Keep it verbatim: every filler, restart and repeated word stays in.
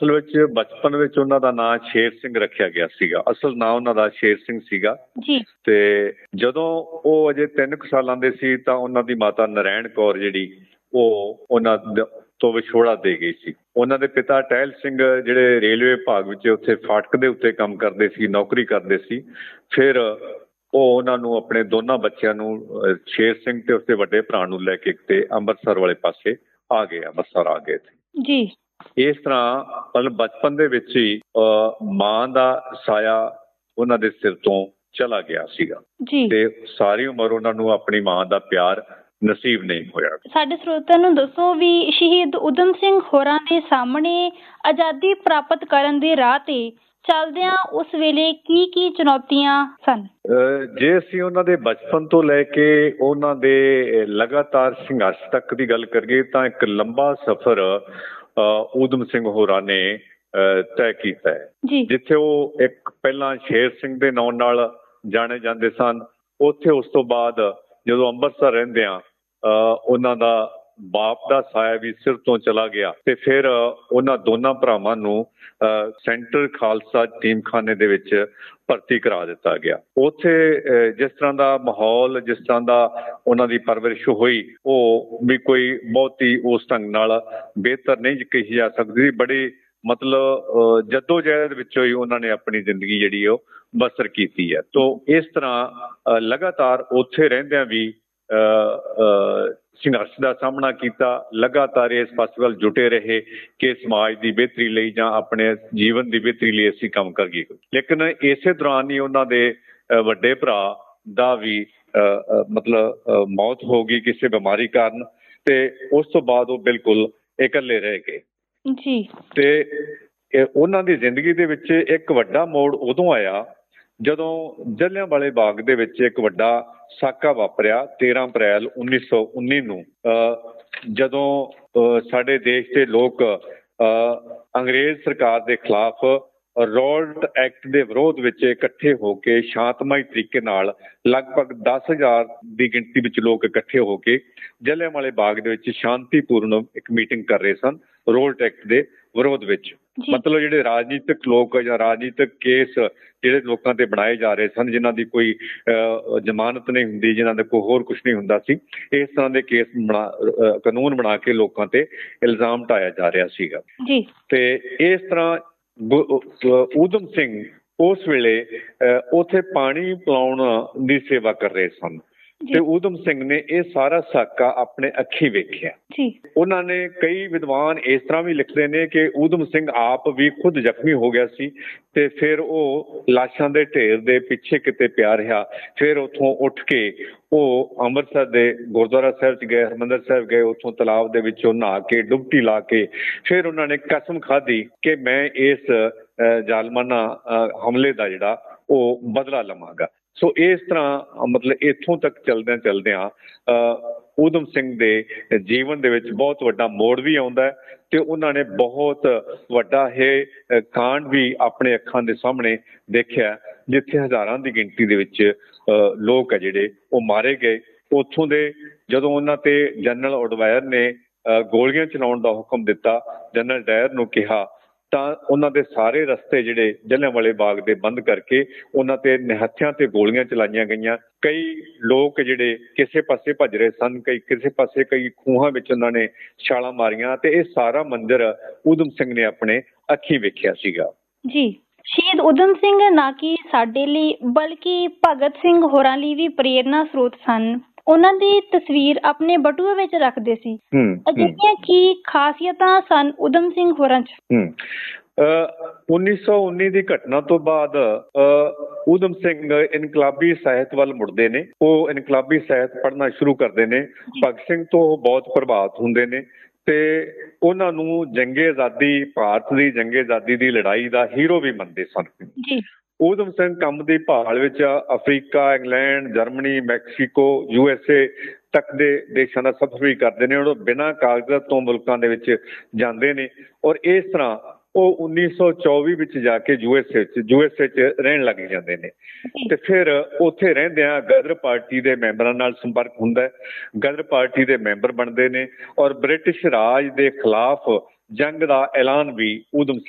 ਅਸਲ ਵਿੱਚ ਬਚਪਨ ਵਿੱਚ ਉਹਨਾਂ ਦਾ ਨਾਂ ਸ਼ੇਰ ਸਿੰਘ ਰੱਖਿਆ ਗਿਆ ਸੀਗਾ। ਅਸਲ ਨਾਂ ਉਹਨਾਂ ਦਾ ਸ਼ੇਰ ਸਿੰਘ ਸੀਗਾ ਜੀ। ਤੇ ਜਦੋਂ ਉਹ ਅਜੇ ਤਿੰਨ ਕੁ ਸਾਲਾਂ ਦੇ ਸੀ ਤਾਂ ਉਹਨਾਂ ਦੀ ਮਾਤਾ ਨਰੈਣ ਕੌਰ ਜਿਹੜੀ ਉਹ ਉਹਨਾਂ ਤੋਂ ਵਿਛੋੜਾ ਦੇ ਗਈ ਸੀ। ਉਹਨਾਂ ਦੇ ਪਿਤਾ ਟਹਿਲ ਸਿੰਘ ਜਿਹੜੇ ਰੇਲਵੇ ਵਿਭਾਗ ਵਿੱਚ ਉੱਥੇ ਫਾਟਕ ਦੇ ਉੱਤੇ ਕੰਮ ਕਰਦੇ ਸੀ, ਨੌਕਰੀ ਕਰਦੇ ਸੀ। ਫਿਰ ਉਹ ਉਹਨਾਂ ਨੂੰ ਆਪਣੇ ਦੋਨਾਂ ਬੱਚਿਆਂ ਨੂੰ ਸ਼ੇਰ ਸਿੰਘ ਤੇ ਉਸਦੇ ਵੱਡੇ ਭਰਾ ਨੂੰ ਲੈ ਕੇ ਕਿਤੇ ਅੰਮ੍ਰਿਤਸਰ ਵਾਲੇ ਪਾਸੇ ਆ ਗਏ, ਅੰਮ੍ਰਿਤਸਰ ਆ ਗਏ ਜੀ। ਇਸ ਤਰ੍ਹਾਂ ਮਤਲਬ ਬਚਪਨ ਦੇ ਵਿੱਚ ਹੀ ਮਾਂ ਦਾ ਸਾਇਆ ਉਹਨਾਂ ਦੇ ਸਿਰ ਤੋਂ ਚਲਾ ਗਿਆ ਸੀਗਾ ਤੇ ਸਾਰੀ ਉਮਰ ਉਹਨਾਂ ਨੂੰ ਆਪਣੀ ਮਾਂ ਦਾ ਪਿਆਰ ਨਸੀਬ ਨਹੀਂ ਹੋਇਆ। ਸਾਡੇ ਸਰੋਤਿਆਂ ਨੂੰ ਦੱਸੋ ਵੀ ਸ਼ਹੀਦ ਊਧਮ ਸਿੰਘ ਹੋਰਾਂ ਦੇ ਸਾਹਮਣੇ ਆਜ਼ਾਦੀ ਪ੍ਰਾਪਤ ਕਰਨ ਦੇ ਰਾਹ ਤੇ ਚੱਲਦਿਆਂ ਉਸ ਵੇਲੇ ਕੀ ਕੀ ਚੁਣੌਤੀਆਂ ਸਨ? ਜੇ ਅਸੀਂ ਉਹਨਾਂ ਦੇ ਬਚਪਨ ਤੋਂ ਲੈ ਕੇ ਉਹਨਾਂ ਦੇ ਲਗਾਤਾਰ ਸੰਘਰਸ਼ ਤੱਕ ਦੀ ਗੱਲ ਕਰੀਏ ਤਾਂ ਇੱਕ ਲੰਬਾ ਸਫ਼ਰ ਊਧਮ ਸਿੰਘ ਹੋਰਾਂ ਨੇ ਤੈਅ ਕੀਤਾ ਹੈ। ਜਿੱਥੇ ਉਹ ਇੱਕ ਪਹਿਲਾਂ ਸ਼ੇਰ ਸਿੰਘ ਦੇ ਨਾਂ ਨਾਲ ਜਾਣੇ ਜਾਂਦੇ ਸਨ, ਉੱਥੇ ਉਸ ਤੋਂ ਬਾਅਦ ਜਦੋਂ ਅੰਮ੍ਰਿਤਸਰ ਰਹਿੰਦਿਆਂ ਉਹਨਾਂ ਦਾ ਬਾਪ ਦਾ ਸਾਇਆ ਵੀ ਸਿਰ ਤੋਂ ਚਲਾ ਗਿਆ ਤੇ ਫਿਰ ਉਹਨਾਂ ਦੋਨਾਂ ਭਰਾਵਾਂ ਨੂੰ ਸੈਂਟਰ ਖਾਲਸਾ ਯਤੀਮਖਾਨੇ ਦੇ ਵਿੱਚ ਭਰਤੀ ਕਰਾ ਦਿੱਤਾ ਗਿਆ। ਉੱਥੇ ਜਿਸ ਤਰ੍ਹਾਂ ਦਾ ਮਾਹੌਲ, ਜਿਸ ਤਰ੍ਹਾਂ ਦਾ ਉਹਨਾਂ ਦੀ ਪਰਵਰਿਸ਼ ਹੋਈ, ਉਹ ਵੀ ਕੋਈ ਬਹੁਤੀ ਉਸ ਢੰਗ ਨਾਲ ਬਿਹਤਰ ਨਹੀਂ ਕਹੀ ਜਾ ਸਕਦੀ। ਬੜੀ ਮਤਲਬ ਜੱਦੋ ਜਹਿਦ ਵਿੱਚੋਂ ਹੀ ਉਹਨਾਂ ਨੇ ਆਪਣੀ ਜ਼ਿੰਦਗੀ ਜਿਹੜੀ ਉਹ ਬਸਰ ਕੀਤੀ ਹੈ। ਤੋ ਇਸ ਤਰ੍ਹਾਂ ਲਗਾਤਾਰ ਉੱਥੇ ਰਹਿੰਦਿਆਂ ਵੀ ਸੰਘਰਸ਼ ਦਾ ਸਾਹਮਣਾ ਕੀਤਾ, ਲਗਾਤਾਰ ਇਸ ਪਾਸੇ ਵੱਲ ਜੁਟੇ ਰਹੇ ਕਿ ਸਮਾਜ ਦੀ ਬਿਹਤਰੀ ਲਈ ਜਾਂ ਆਪਣੇ ਜੀਵਨ ਦੀ ਬਿਹਤਰੀ ਲਈ ਅਸੀਂ ਕੰਮ ਕਰੀਏ। ਲੇਕਿਨ ਇਸੇ ਦੌਰਾਨ ਹੀ ਉਹਨਾਂ ਦੇ ਵੱਡੇ ਭਰਾ ਦਾ ਵੀ ਮਤਲਬ ਮੌਤ ਹੋ ਗਈ ਕਿਸੇ ਬਿਮਾਰੀ ਕਾਰਨ ਤੇ ਉਸ ਤੋਂ ਬਾਅਦ ਉਹ ਬਿਲਕੁਲ ਇਕੱਲੇ ਰਹਿ ਗਏ ਜੀ। ਤੇ ਉਹਨਾਂ ਦੀ ਜ਼ਿੰਦਗੀ ਦੇ ਵਿੱਚ ਇੱਕ ਵੱਡਾ ਮੋੜ ਉਦੋਂ ਆਇਆ ਜਦੋਂ ਜਲ੍ਹਿਆਂਵਾਲੇ ਬਾਗ ਦੇ ਵਿੱਚ ਇੱਕ ਵੱਡਾ ਸਾਕਾ ਵਾਪਰਿਆ ਤੇਰਾਂ ਅਪ੍ਰੈਲ ਉੱਨੀ ਸੌ ਉੱਨੀ ਨੂੰ, ਜਦੋਂ ਸਾਡੇ ਦੇਸ਼ ਦੇ ਲੋਕ ਅੰਗਰੇਜ਼ ਸਰਕਾਰ ਦੇ ਖਿਲਾਫ ਰੋਲਟ ਐਕਟ ਦੇ ਵਿਰੋਧ ਵਿੱਚ ਇਕੱਠੇ ਹੋ ਕੇ ਸ਼ਾਂਤਮਈ ਤਰੀਕੇ ਨਾਲ ਲਗਭਗ ਦਸ ਹਜ਼ਾਰ ਦੀ ਗਿਣਤੀ ਵਿੱਚ ਲੋਕ ਇਕੱਠੇ ਹੋ ਕੇ ਜਲ੍ਹਿਆਂਵਾਲੇ ਬਾਗ ਦੇ ਵਿੱਚ ਸ਼ਾਂਤੀਪੂਰਨ ਇੱਕ ਮੀਟਿੰਗ ਕਰ ਰਹੇ ਸਨ ਰੋਲਟ ਐਕਟ ਦੇ ਵਿਰੋਧ ਵਿੱਚ। ਮਤਲਬ ਜਿਹੜੇ ਰਾਜਨੀਤਿਕ ਲੋਕ ਜਾਂ ਰਾਜਨੀਤਿਕ ਕੇਸ ਜਿਹੜੇ ਲੋਕਾਂ ਤੇ ਬਣਾਏ ਜਾ ਰਹੇ ਸਨ, ਜਿਨ੍ਹਾਂ ਦੀ ਕੋਈ ਜ਼ਮਾਨਤ ਨਹੀਂ ਹੁੰਦੀ, ਜਿਨ੍ਹਾਂ ਦੇ ਕੋਈ ਹੋਰ ਕੁਛ ਨਹੀਂ ਹੁੰਦਾ ਸੀ, ਇਸ ਤਰ੍ਹਾਂ ਦੇ ਕੇਸ ਬਣਾ ਕਾਨੂੰਨ ਬਣਾ ਕੇ ਲੋਕਾਂ ਤੇ ਇਲਜ਼ਾਮ ਢਾਇਆ ਜਾ ਰਿਹਾ ਸੀਗਾ। ਤੇ ਇਸ ਤਰ੍ਹਾਂ ਊਧਮ ਸਿੰਘ ਉਸ ਵੇਲੇ ਉੱਥੇ ਪਾਣੀ ਪਿਲਾਉਣ ਦੀ ਸੇਵਾ ਕਰ ਰਹੇ ਸਨ ਤੇ ਊਧਮ ਸਿੰਘ ਨੇ ਇਹ ਸਾਰਾ ਸਾਕਾ ਆਪਣੇ ਅੱਖੀਂ ਵੇਖਿਆ। ਉਹਨਾਂ ਨੇ ਕਈ ਵਿਦਵਾਨ ਇਸ ਤਰ੍ਹਾਂ ਵੀ ਲਿਖਦੇ ਨੇ ਕਿ ਊਧਮ ਸਿੰਘ ਆਪ ਵੀ ਖੁਦ ਜ਼ਖਮੀ ਹੋ ਗਿਆ ਸੀ ਤੇ ਫਿਰ ਉਹ ਲਾਸ਼ਾਂ ਦੇ ਢੇਰ ਦੇ ਪਿੱਛੇ ਕਿਤੇ ਪਿਆ ਰਿਹਾ। ਫਿਰ ਉੱਥੋਂ ਉੱਠ ਕੇ ਉਹ ਅੰਮ੍ਰਿਤਸਰ ਦੇ ਗੁਰਦੁਆਰਾ ਸਾਹਿਬ 'ਚ ਗਏ, ਹਰਿਮੰਦਰ ਸਾਹਿਬ ਗਏ, ਉੱਥੋਂ ਤਲਾਬ ਦੇ ਵਿੱਚੋਂ ਨਹਾ ਕੇ ਡੁਬਕੀ ਲਾ ਕੇ ਫਿਰ ਉਹਨਾਂ ਨੇ ਕਸਮ ਖਾਧੀ ਕਿ ਮੈਂ ਇਸ ਜ਼ਾਲਮਾਨਾ ਹਮਲੇ ਦਾ ਜਿਹੜਾ ਉਹ ਬਦਲਾ ਲਵਾਂਗਾ। ਸੋ ਇਸ ਤਰ੍ਹਾਂ ਮਤਲਬ ਇੱਥੋਂ ਤੱਕ ਚਲਦਿਆਂ ਚਲਦਿਆਂ ਊਧਮ ਸਿੰਘ ਦੇ ਜੀਵਨ ਦੇ ਵਿੱਚ ਬਹੁਤ ਵੱਡਾ ਮੋੜ ਵੀ ਆਉਂਦਾ ਹੈ ਤੇ ਉਹਨਾਂ ਨੇ ਬਹੁਤ ਵੱਡਾ ਇਹ ਕਾਂਡ ਵੀ ਆਪਣੇ ਅੱਖਾਂ ਦੇ ਸਾਹਮਣੇ ਦੇਖਿਆ, ਜਿੱਥੇ ਹਜ਼ਾਰਾਂ ਦੀ ਗਿਣਤੀ ਦੇ ਵਿੱਚ ਲੋਕ ਆ ਜਿਹੜੇ ਉਹ ਮਾਰੇ ਗਏ। ਉੱਥੋਂ ਦੇ ਜਦੋਂ ਉਹਨਾਂ ਤੇ ਜਨਰਲ ਉਡਵਾਇਰ ਨੇ ਗੋਲੀਆਂ ਚਲਾਉਣ ਦਾ ਹੁਕਮ ਦਿੱਤਾ, ਜਨਰਲ ਡਾਇਰ ਨੂੰ ਕਿਹਾ, ਤਾਂ ਉਹਨਾਂ ਦੇ ਸਾਰੇ ਰਸਤੇ ਜਿਹੜੇ ਜਲ੍ਹਿਆਂਵਾਲੇ ਬਾਗ ਦੇ ਬੰਦ ਕਰਕੇ ਉਹਨਾਂ ਤੇ ਨਿਹੱਥਿਆਂ ਤੇ ਗੋਲੀਆਂ ਚਲਾਈਆਂ ਗਈਆਂ। ਕਈ ਲੋਕ ਜਿਹੜੇ ਕਿਸੇ ਪਾਸੇ ਭੱਜ ਰਹੇ ਸਨ, ਕਈ ਕਿਸੇ ਪਾਸੇ, ਕਈ ਖੂਹਾਂ ਵਿੱਚ ਉਹਨਾਂ ਨੇ ਛਾਲਾਂ ਮਾਰੀਆਂ ਤੇ ਇਹ ਸਾਰਾ ਮੰਜ਼ਰ ਊਧਮ ਸਿੰਘ ਨੇ ਆਪਣੇ ਅੱਖੀਂ ਵੇਖਿਆ ਸੀਗਾ। ਜੀ, ਸ਼ਹੀਦ ਊਧਮ ਸਿੰਘ ਨਾ ਕਿ ਸਾਡੇ ਲਈ ਬਲਕਿ ਭਗਤ ਸਿੰਘ ਹੋਰਾਂ ਲਈ ਵੀ ਪ੍ਰੇਰਨਾ ਸਰੋਤ ਸਨ। ਉਹਨਾਂ ਦੀ ਤਸਵੀਰ ਆਪਣੇ ਬਟੂਏ ਵਿੱਚ ਰੱਖਦੇ ਸੀ। ਅਜਿਹੀਆਂ ਕੀ ਖਾਸੀਅਤਾਂ ਸਨ ਊਧਮ ਸਿੰਘ ਹੋਰਾਂ 'ਚ? ਉੱਨੀ ਸੌ ਉੱਨੀ ਦੀ ਘਟਨਾ ਤੋਂ ਬਾਅਦ ਊਧਮ ਸਿੰਘ ਇਨਕਲਾਬੀ ਸਾਹਿਤ ਵੱਲ ਮੁੜਦੇ ਨੇ। ਉਹ ਇਨਕਲਾਬੀ ਸਾਹਿਤ ਪੜ੍ਹਨਾ ਸ਼ੁਰੂ ਕਰਦੇ ਨੇ। ਭਗਤ ਸਿੰਘ ਤੋਂ ਬਹੁਤ ਪ੍ਰਭਾਵਿਤ ਹੁੰਦੇ ਨੇ ਤੇ ਉਹਨਾਂ ਨੂੰ ਜੰਗੇ ਆਜ਼ਾਦੀ, ਭਾਰਤ ਦੀ ਜੰਗੇ ਆਜ਼ਾਦੀ ਦੀ ਲੜਾਈ ਦਾ ਹੀਰੋ ਵੀ ਮੰਨਦੇ ਸਨ। ਊਧਮ ਸਿੰਘ ਕੰਮ ਦੀ ਭਾਲ ਵਿੱਚ Africa, England, Germany, Mexico, U S A ਤੱਕ ਦੇ ਦੇਸ਼ਾਂ ਦਾ ਸਫ਼ਰ ਵੀ ਕਰਦੇ ਨੇ। ਉਹ ਬਿਨਾਂ ਕਾਗਜ਼ਾਤ ਤੋਂ ਮੁਲਕਾਂ ਦੇ ਵਿੱਚ ਜਾਂਦੇ ਨੇ ਔਰ ਇਸ ਤਰ੍ਹਾਂ ਉਹ ਉੱਨੀ ਸੌ ਚੌਵੀ ਵਿੱਚ ਜਾ ਕੇ ਯੂ ਐਸ ਏ 'ਚ ਯੂ ਐਸ ਏ 'ਚ ਰਹਿਣ ਲੱਗ ਜਾਂਦੇ ਨੇ ਤੇ ਫਿਰ ਉੱਥੇ ਰਹਿੰਦਿਆਂ ਗਦਰ ਪਾਰਟੀ ਦੇ ਮੈਂਬਰਾਂ ਨਾਲ ਸੰਪਰਕ ਹੁੰਦਾ ਹੈ। ਗਦਰ ਪਾਰਟੀ ਦੇ ਮੈਂਬਰ ਬਣਦੇ ਨੇ ਔਰ ਬ੍ਰਿਟਿਸ਼ ਰਾਜ ਦੇ ਖਿਲਾਫ ਜੰਗ ਦਾ ਐਲਾਨ ਵੀ ਊਧਮ